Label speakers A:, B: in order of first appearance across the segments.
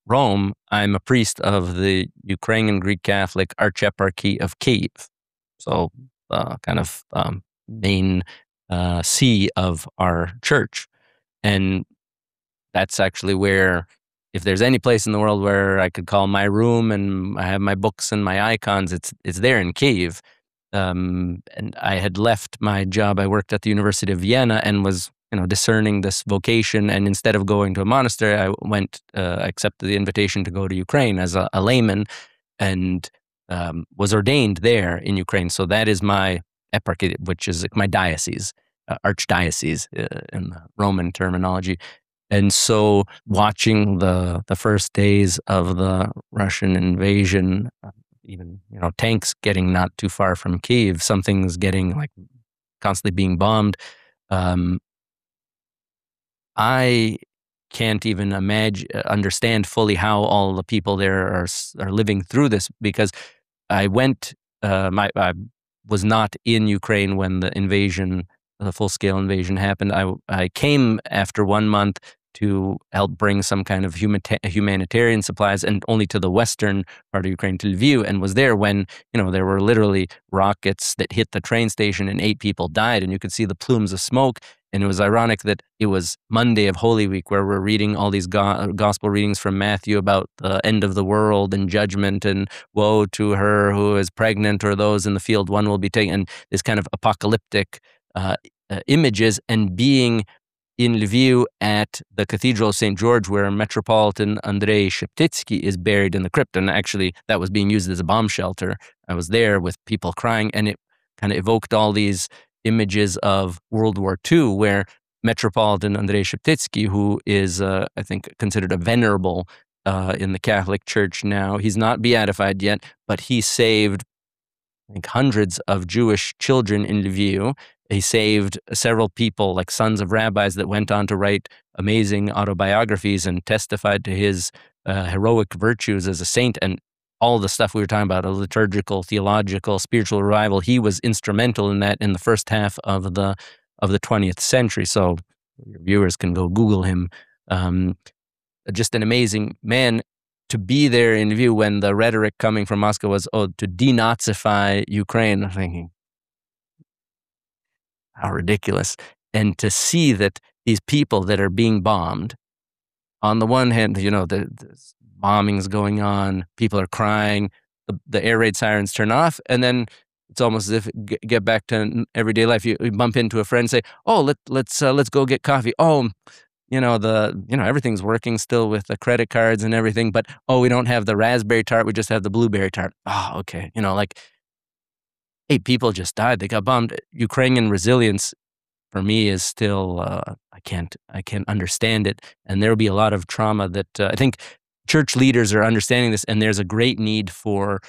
A: Rome, I'm a priest of the Ukrainian Greek Catholic Archeparchy of Kiev. So, kind of main see of our church. And that's actually where, if there's any place in the world where I could call my room and I have my books and my icons, it's there in Kiev. And I had left my job. I worked at the University of Vienna and was, discerning this vocation. And instead of going to a monastery, I went, accepted the invitation to go to Ukraine as a layman, and was ordained there in Ukraine. So that is my eparchy, which is my diocese, archdiocese in the Roman terminology. And so watching the first days of the Russian invasion, even, tanks getting not too far from Kyiv, something's getting constantly being bombed. I can't even understand fully how all the people there are living through this, because I went, I was not in Ukraine when the full-scale invasion happened. I came after 1 month to help bring some kind of humanitarian supplies, and only to the western part of Ukraine, to Lviv, and was there when, there were literally rockets that hit the train station and 8 people died, and you could see the plumes of smoke. And it was ironic that it was Monday of Holy Week, where we're reading all these gospel readings from Matthew about the end of the world and judgment, and woe to her who is pregnant, or those in the field, one will be taken, and this kind of apocalyptic images. And being in Lviv at the Cathedral of St. George, where Metropolitan Andrei Sheptytsky is buried in the crypt, and actually that was being used as a bomb shelter. I was there with people crying, and it kind of evoked all these images of World War II, where Metropolitan Andrei Sheptytsky, who is, I think, considered a venerable in the Catholic Church now. He's not beatified yet, but he saved, I think, hundreds of Jewish children in Lviv. He saved several people, like sons of rabbis, that went on to write amazing autobiographies and testified to his heroic virtues as a saint. And all the stuff we were talking about, a liturgical, theological, spiritual revival, he was instrumental in that in the first half of the 20th century. So your viewers can go Google him. Just an amazing man. To be there in view when the rhetoric coming from Moscow was, to denazify Ukraine, I'm thinking, how ridiculous. And to see that these people that are being bombed, on the one hand, the bombing's going on, people are crying, the air raid sirens turn off, and then it's almost as if get back to everyday life. You bump into a friend and say, let's go get coffee. Everything's working still with the credit cards and everything, but we don't have the raspberry tart, we just have the blueberry tart. Okay. 8 people just died, they got bombed. Ukrainian resilience for me is still, I can't understand it. And there'll be a lot of trauma that I think church leaders are understanding this, and there's a great need for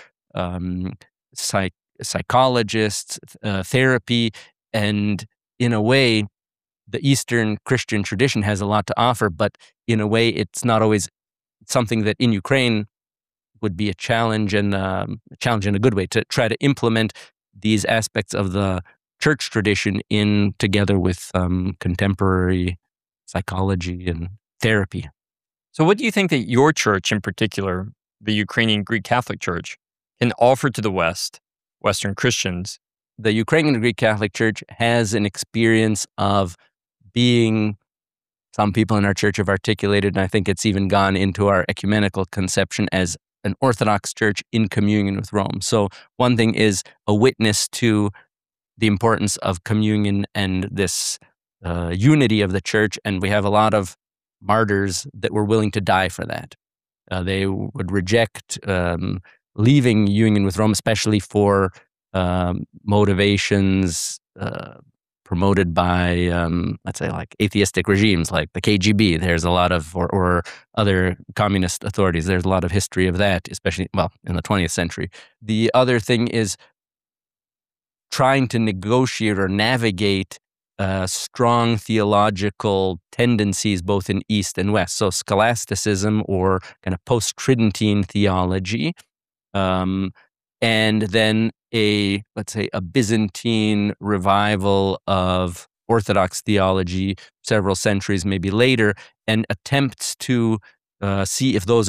A: psychologists, therapy, and in a way, the Eastern Christian tradition has a lot to offer, but in a way, it's not always something that in Ukraine would be a challenge, and a challenge in a good way, to try to implement these aspects of the church tradition in together with contemporary psychology and therapy.
B: So what do you think that your church in particular, the Ukrainian Greek Catholic Church, can offer to the West, Western Christians?
A: The Ukrainian Greek Catholic Church has an experience of being, some people in our church have articulated, and I think it's even gone into our ecumenical conception, as an Orthodox church in communion with Rome. So one thing is a witness to the importance of communion and this unity of the church, and we have a lot of martyrs that were willing to die for that. They would reject leaving union with Rome, especially for motivations promoted by, let's say, like atheistic regimes like the KGB. There's a lot of, or other communist authorities. There's a lot of history of that, especially, in the 20th century. The other thing is trying to negotiate or navigate strong theological tendencies both in East and West. So scholasticism, or kind of post-Tridentine theology, and then let's say a Byzantine revival of Orthodox theology several centuries maybe later, and attempts to see if those